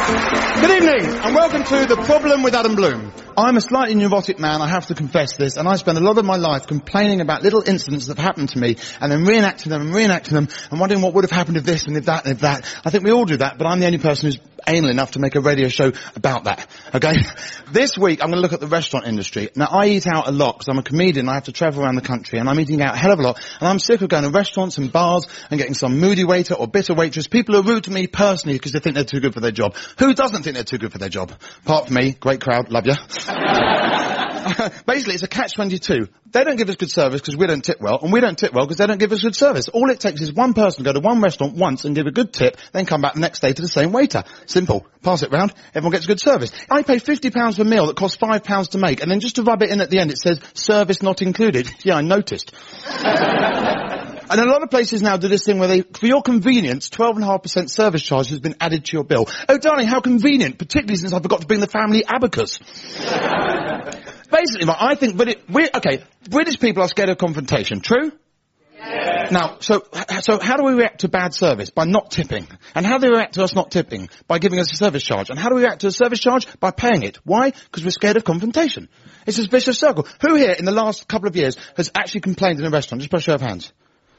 Good evening, and welcome to The Problem with Adam Bloom. I'm a slightly neurotic man, I have to confess this, and I spend a lot of my life complaining about little incidents that have happened to me, and then reenacting them, and wondering what would have happened if this and if that and if that. I think we all do that, but I'm the only person who's anal enough to make a radio show about that, okay? This week, I'm going to look at the restaurant industry. Now, I eat out a lot, because I'm a comedian, I have to travel around the country, and I'm eating out a hell of a lot, and I'm sick of going to restaurants and bars and getting some moody waiter or bitter waitress. People are rude to me personally because they think they're too good for their job. Who doesn't think they're too good for their job? Apart from me, great crowd, love you. Basically, it's a catch-22. They don't give us good service because we don't tip well, and we don't tip well because they don't give us good service. All it takes is one person to go to one restaurant once and give a good tip, then come back the next day to the same waiter. Simple. Pass it round, everyone gets good service. I pay £50 for a meal that costs £5 to make, and then just to rub it in at the end it says, service not included. Yeah, I noticed. And a lot of places now do this thing where they, for your convenience, 12.5% service charge has been added to your bill. Oh, darling, how convenient, particularly since I forgot to bring the family abacus. Basically, I think, British people are scared of confrontation. True? Yes. Now, so how do we react to bad service? By not tipping. And how do they react to us not tipping? By giving us a service charge. And how do we react to a service charge? By paying it. Why? Because we're scared of confrontation. It's a vicious circle. Who here in the last couple of years has actually complained in a restaurant? Just by a show of hands.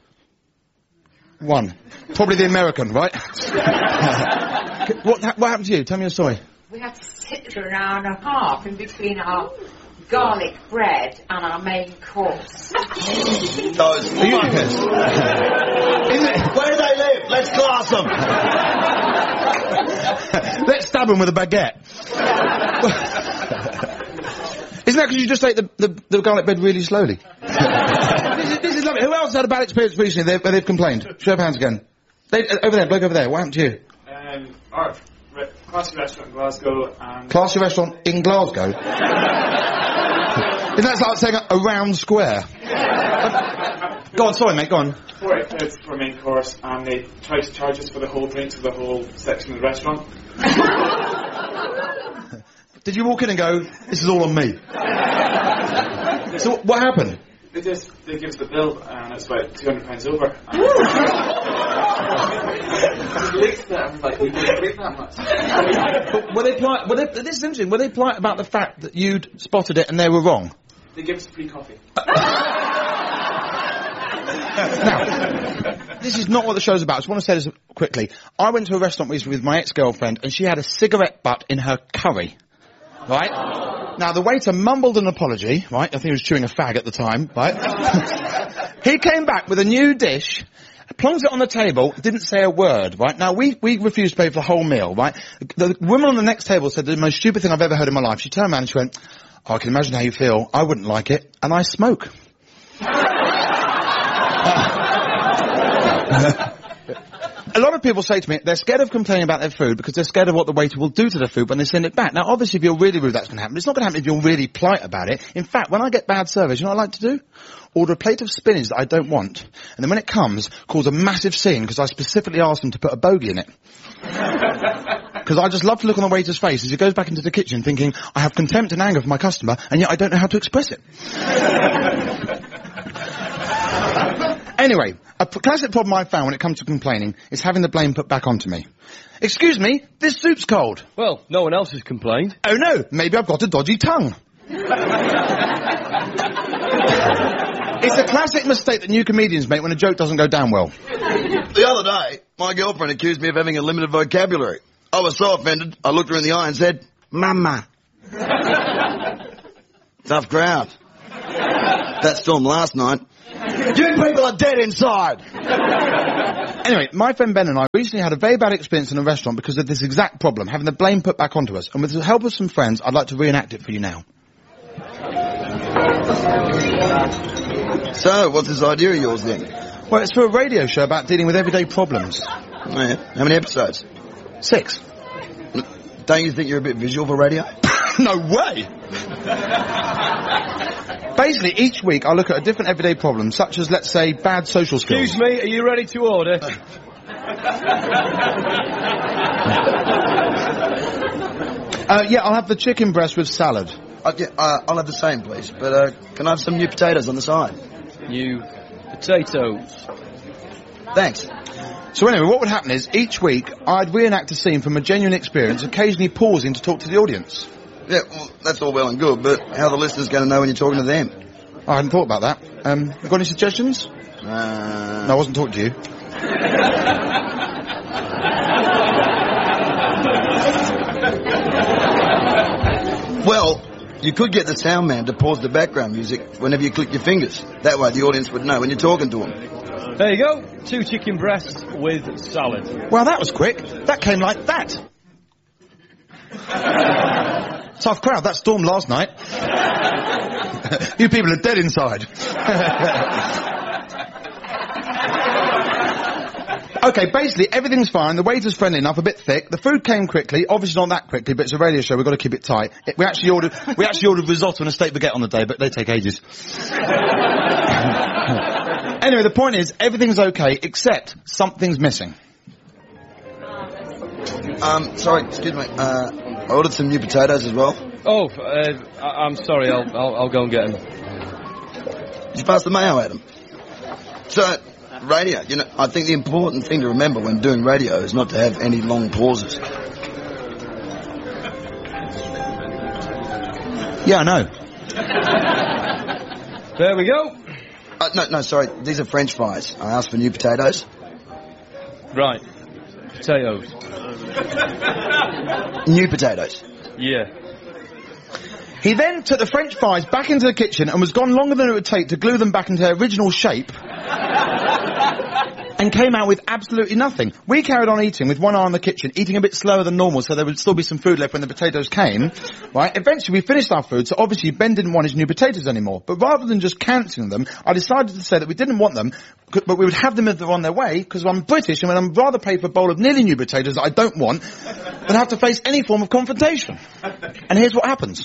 One. Probably the American, right? What happened to you? Tell me your story. We had to sit for an hour and a half in between our garlic bread and our main course. Those fuckers. Where do they live? Let's class them. Let's stab them with a baguette. Isn't that because you just ate the garlic bread really slowly? This is lovely. Who else had a bad experience recently where they've complained? Show of hands again. Over there, bloke over there. What happened to you? Our classy restaurant in Glasgow. Classy restaurant in Glasgow? Isn't that like saying a round square? Go on, sorry mate, go on. £40 for a main course, and they tried to charge us for the whole drinks for the whole section of the restaurant. Did you walk in and go, this is all on me? So what happened? They give us the bill, and it's about £200 over. We didn't drink that much. But were they polite? This is interesting. Were they polite about the fact that you'd spotted it and they were wrong? They give us free coffee. Now, this is not what the show's about. I just want to say this quickly. I went to a restaurant recently with my ex-girlfriend, and she had a cigarette butt in her curry. Right? Now, the waiter mumbled an apology, right? I think he was chewing a fag at the time, right? He came back with a new dish, plonks it on the table, didn't say a word, right? Now, we refused to pay for the whole meal, right? The woman on the next table said the most stupid thing I've ever heard in my life. She turned around and she went, oh, I can imagine how you feel. I wouldn't like it, and I smoke. A lot of people say to me, they're scared of complaining about their food because they're scared of what the waiter will do to their food when they send it back. Now, obviously, if you're really rude, that's going to happen. It's not going to happen if you're really polite about it. In fact, when I get bad service, you know what I like to do? Order a plate of spinach that I don't want. And then when it comes, cause a massive scene because I specifically asked them to put a bogey in it. Because I just love to look on the waiter's face as he goes back into the kitchen thinking, I have contempt and anger for my customer, and yet I don't know how to express it. Anyway, a classic problem I've found when it comes to complaining is having the blame put back onto me. Excuse me, this soup's cold. Well, no one else has complained. Oh no, maybe I've got a dodgy tongue. It's a classic mistake that new comedians make when a joke doesn't go down well. The other day, my girlfriend accused me of having a limited vocabulary. I was so offended, I looked her in the eye and said, Mama. Tough crowd. That storm last night. You people are dead inside! Anyway, my friend Ben and I recently had a very bad experience in a restaurant because of this exact problem, having the blame put back onto us. And with the help of some friends, I'd like to reenact it for you now. So, what's this idea of yours then? Well, it's for a radio show about dealing with everyday problems. Oh, yeah. How many episodes? 6. Don't you think you're a bit visual for radio? No way! Basically, each week I look at a different everyday problem, such as, let's say, bad social skills. Excuse me, are you ready to order? Yeah, I'll have the chicken breast with salad. I'll have the same, please. But, can I have some new potatoes on the side? New potatoes. Thanks. So anyway, what would happen is, each week, I'd reenact a scene from a genuine experience, occasionally pausing to talk to the audience. Yeah, well, that's all well and good, but how are the listeners going to know when you're talking to them? I hadn't thought about that. You got any suggestions? No, I wasn't talking to you. Well, you could get the sound man to pause the background music whenever you click your fingers. That way the audience would know when you're talking to them. There you go. 2 chicken breasts with salad. Well, that was quick. That came like that. Tough crowd. That stormed last night. You people are dead inside. Okay, basically, everything's fine. The waiter's friendly enough, a bit thick. The food came quickly. Obviously not that quickly, but it's a radio show. We've got to keep it tight. We actually ordered risotto and a steak baguette on the day, but they take ages. Anyway, the point is, everything's okay, except something's missing. Sorry, excuse me. I ordered some new potatoes as well. Oh, I'm sorry. I'll go and get them. Did you pass the mayo at them? So, radio, you know, I think the important thing to remember when doing radio is not to have any long pauses. Yeah, I know. There we go. No, sorry, these are French fries. I asked for new potatoes. Right. Potatoes. New potatoes. Yeah. He then took the French fries back into the kitchen and was gone longer than it would take to glue them back into their original shape and came out with absolutely nothing. We carried on eating with one eye on the kitchen, eating a bit slower than normal so there would still be some food left when the potatoes came. Right? Eventually we finished our food, so obviously Ben didn't want his new potatoes anymore. But rather than just cancelling them, I decided to say that we didn't want them, but we would have them if they're on their way, because I'm British and I'd rather pay for a bowl of nearly new potatoes that I don't want than have to face any form of confrontation. And here's what happens.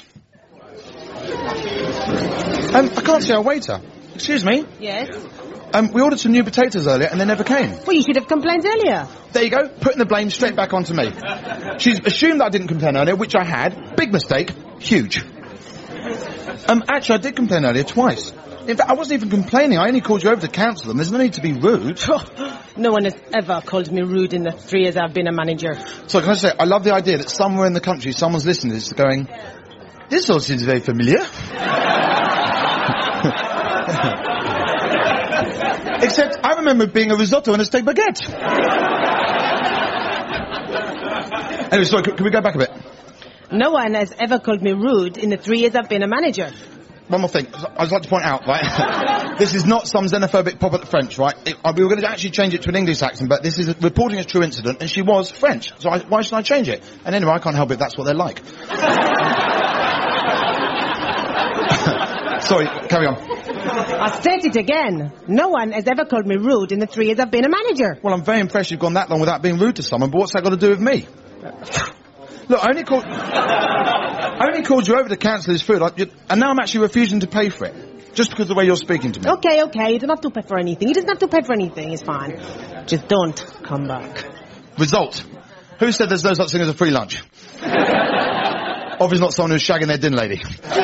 I can't see our waiter. Excuse me? Yes? We ordered some new potatoes earlier and they never came. Well, you should have complained earlier. There you go, putting the blame straight back onto me. She's assumed that I didn't complain earlier, which I had. Big mistake. Huge. Actually, I did complain earlier twice. In fact, I wasn't even complaining. I only called you over to cancel them. There's no need to be rude. No one has ever called me rude in the 3 years I've been a manager. So can I say, I love the idea that somewhere in the country someone's listening to this going, this all seems very familiar. Except I remember being a risotto and a steak baguette. Anyway, sorry, can we go back a bit? No one has ever called me rude in the 3 years I've been a manager. One more thing. I'd like to point out, right, this is not some xenophobic pop at the French, right? We were going to actually change it to an English accent, but this is reporting a true incident, and she was French, so why should I change it? And anyway, I can't help it, that's what they're like. Sorry, carry on. I'll state it again. No one has ever called me rude in the 3 years I've been a manager. Well, I'm very impressed you've gone that long without being rude to someone, but what's that got to do with me? Look, I only called you over to cancel his food, and now I'm actually refusing to pay for it. Just because of the way you're speaking to me. Okay, you don't have to pay for anything. He doesn't have to pay for anything, it's fine. Just don't come back. Result. Who said there's no such thing as a free lunch? Obviously not someone who's shagging their din lady.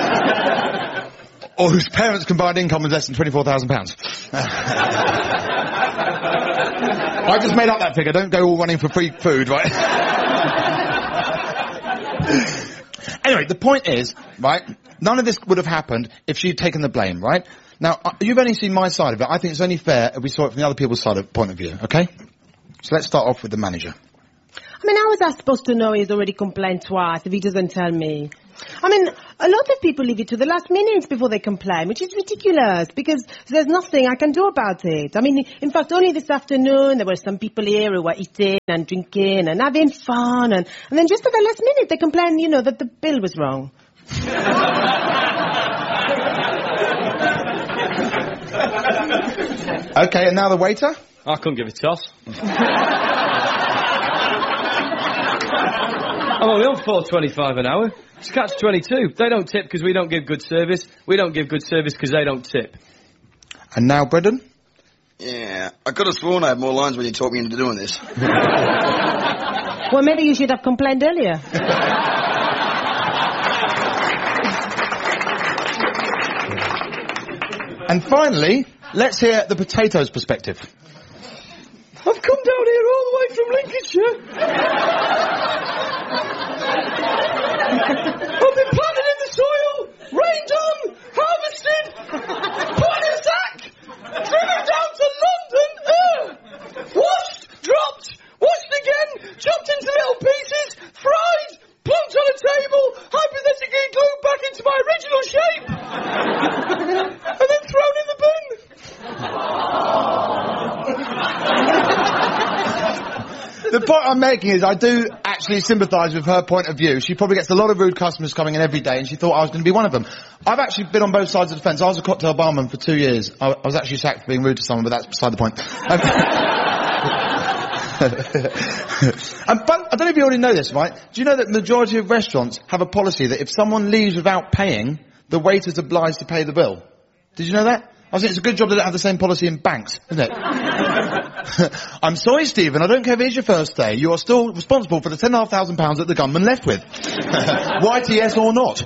Or whose parents' combined income is less than £24,000. I just made up that figure. Don't go all running for free food, right? Anyway, the point is, right, none of this would have happened if she'd taken the blame, right? Now, you've only seen my side of it. I think it's only fair if we saw it from the other people's point of view, okay? So let's start off with the manager. I mean, how was I supposed to know he's already complained twice if he doesn't tell me? I mean, a lot of people leave it to the last minute before they complain, which is ridiculous, because there's nothing I can do about it. I mean, in fact, only this afternoon there were some people here who were eating and drinking and having fun, and then just at the last minute they complained, that the bill was wrong. Okay, and now the waiter? I couldn't give a toss. I'm only on $4.25 an hour. It's catch-22. They don't tip because we don't give good service. We don't give good service because they don't tip. And now, Brendan? Yeah, I could have sworn I had more lines when you talked me into doing this. Well, maybe you should have complained earlier. And finally, let's hear the potatoes perspective. Of course come down here all the way from Lincolnshire. I've been planted in the soil, rained on, harvested, put in a sack, driven down to London, washed, dropped, washed again, chopped into little pieces, fried, plunked on a table, hypothetically glued back into my original shape, and then thrown in the bin. The point I'm making is I do actually sympathise with her point of view. She probably gets a lot of rude customers coming in every day, and she thought I was going to be one of them. I've actually been on both sides of the fence. I was a cocktail barman for 2 years. I was actually sacked for being rude to someone, but that's beside the point. But I don't know if you already know this, right? Do you know that the majority of restaurants have a policy that if someone leaves without paying, the waiter's obliged to pay the bill? Did you know that? I think it's a good job they don't have the same policy in banks, isn't it? I'm sorry, Stephen, I don't care if it's your first day. You are still responsible for the £10,500 that the gunman left with. YTS or not.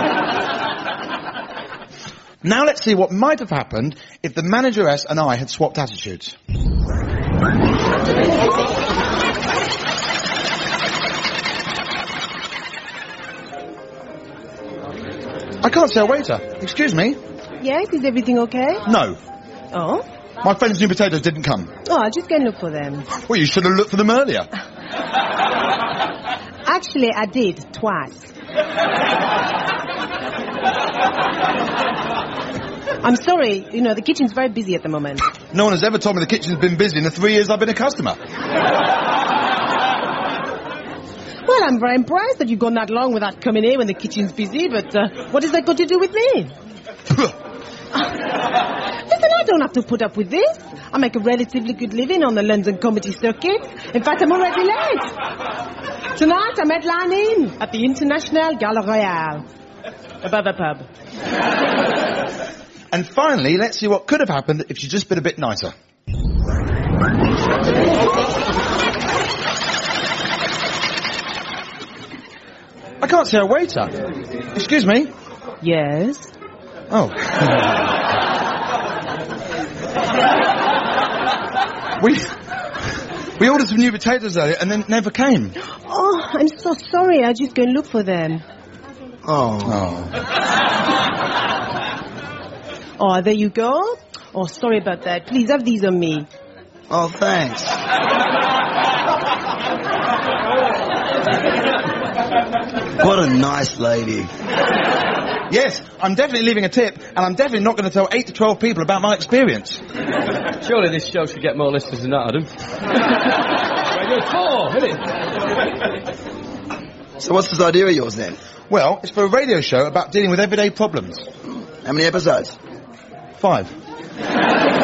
Now let's see what might have happened if the manageress and I had swapped attitudes. I can't see a waiter. Excuse me? Yes, is everything okay? No. Oh? My friend's new potatoes didn't come. Oh, I'll just go and look for them. Well, you should have looked for them earlier. Actually, I did, twice. I'm sorry, the kitchen's very busy at the moment. No one has ever told me the kitchen's been busy in the 3 years I've been a customer. Well, I'm very impressed that you've gone that long without coming here when the kitchen's busy, but what has that got to do with me? Listen, I don't have to put up with this. I make a relatively good living on the London comedy circuit. In fact, I'm already late. Tonight, I'm headlining at the International Gala Royale. Above a pub. And finally, let's see what could have happened if she'd just been a bit nicer. I can't see a waiter. Excuse me? Yes? Oh. We ordered some new potatoes earlier and then never came. Oh, I'm so sorry. I'll just go and look for them. Oh. Oh, there you go. Oh, sorry about that. Please have these on me. Oh, thanks. What a nice lady. Yes, I'm definitely leaving a tip, and I'm definitely not going to tell 8 to 12 people about my experience. Surely this show should get more listeners than that, Adam. Radio 4, isn't it? So what's this idea of yours then? Well, it's for a radio show about dealing with everyday problems. How many episodes? 5.